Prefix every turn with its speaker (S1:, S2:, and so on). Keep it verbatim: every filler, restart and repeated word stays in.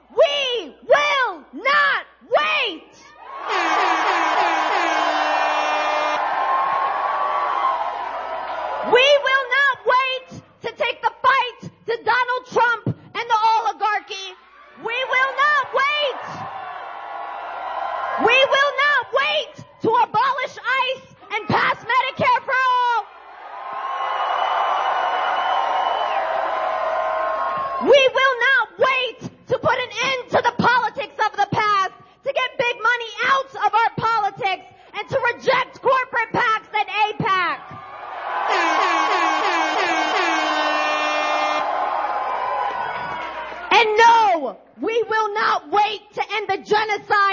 S1: we will not wait. We will not wait to take the fight to Donald Trump and the oligarchy. We will not wait. We will not wait to abolish ICE and pass Medicare for all. We will not wait to put an end to the politics of the past, to get big money out of our politics, and to reject corporate PACs and AIPAC. And no, we will not wait to end the genocide